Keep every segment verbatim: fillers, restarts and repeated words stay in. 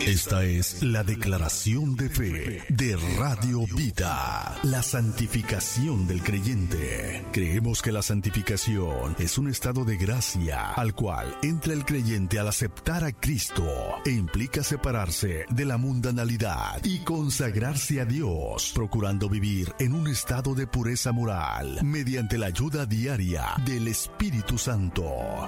Esta es la declaración de fe de Radio Vida, la santificación del creyente. Creemos que la santificación es un estado de gracia al cual entra el creyente al aceptar a Cristo e implica separarse de la mundanalidad y consagrarse a Dios, procurando vivir en un estado de pureza moral mediante la ayuda diaria del Espíritu Santo.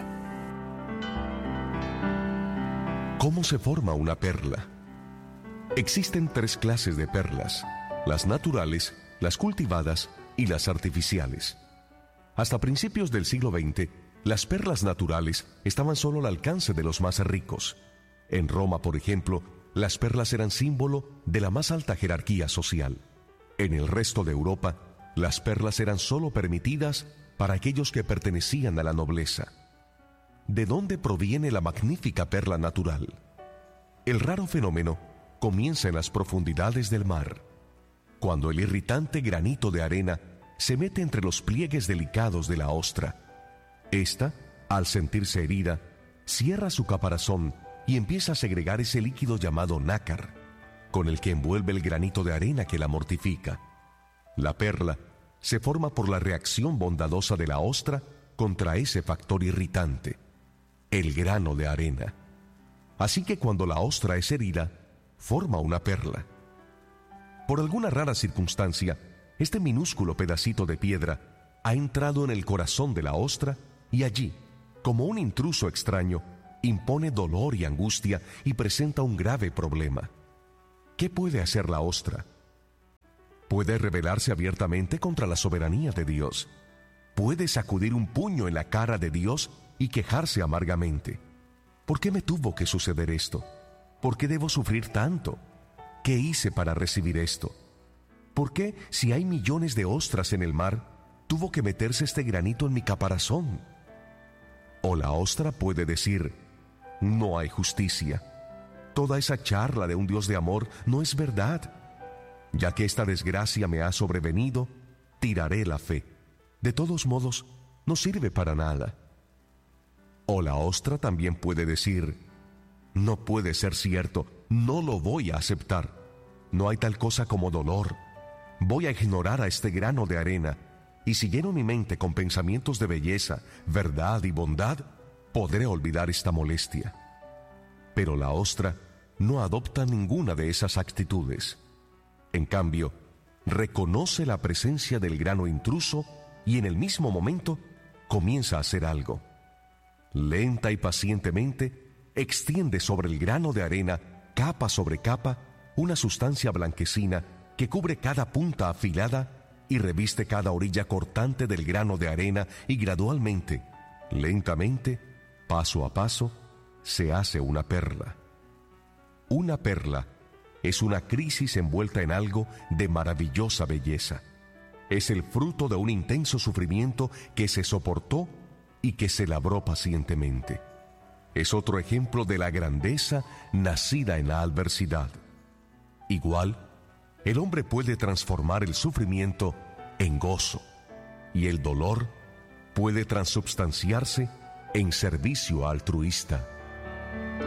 ¿Cómo se forma una perla? Existen tres clases de perlas: las naturales, las cultivadas y las artificiales. Hasta principios del siglo veinte, las perlas naturales estaban solo al alcance de los más ricos. En Roma, por ejemplo, las perlas eran símbolo de la más alta jerarquía social. En el resto de Europa, las perlas eran solo permitidas para aquellos que pertenecían a la nobleza. ¿De dónde proviene la magnífica perla natural? El raro fenómeno comienza en las profundidades del mar, cuando el irritante granito de arena se mete entre los pliegues delicados de la ostra. Esta, al sentirse herida, cierra su caparazón y empieza a segregar ese líquido llamado nácar, con el que envuelve el granito de arena que la mortifica. La perla se forma por la reacción bondadosa de la ostra contra ese factor irritante, el grano de arena. Así que cuando la ostra es herida, forma una perla. Por alguna rara circunstancia, este minúsculo pedacito de piedra ha entrado en el corazón de la ostra y allí, como un intruso extraño, impone dolor y angustia y presenta un grave problema. ¿Qué puede hacer la ostra? Puede rebelarse abiertamente contra la soberanía de Dios. Puede sacudir un puño en la cara de Dios y quejarse amargamente. ¿Por qué me tuvo que suceder esto? ¿Por qué debo sufrir tanto? ¿Qué hice para recibir esto? ¿Por qué, si hay millones de ostras en el mar, tuvo que meterse este granito en mi caparazón? O la ostra puede decir: no hay justicia. Toda esa charla de un Dios de amor no es verdad. Ya que esta desgracia me ha sobrevenido, tiraré la fe. De todos modos, no sirve para nada. O la ostra también puede decir: no puede ser cierto, no lo voy a aceptar. No hay tal cosa como dolor. Voy a ignorar a este grano de arena, y si lleno mi mente con pensamientos de belleza, verdad y bondad, podré olvidar esta molestia. Pero la ostra no adopta ninguna de esas actitudes. En cambio, reconoce la presencia del grano intruso y en el mismo momento comienza a hacer algo. Lenta y pacientemente extiende sobre el grano de arena, capa sobre capa, una sustancia blanquecina que cubre cada punta afilada y reviste cada orilla cortante del grano de arena, y gradualmente, lentamente, paso a paso, se hace una perla. Una perla es una crisis envuelta en algo de maravillosa belleza. Es el fruto de un intenso sufrimiento que se soportó y que se labró pacientemente. Es otro ejemplo de la grandeza nacida en la adversidad. Igual, el hombre puede transformar el sufrimiento en gozo, y el dolor puede transubstanciarse en servicio altruista.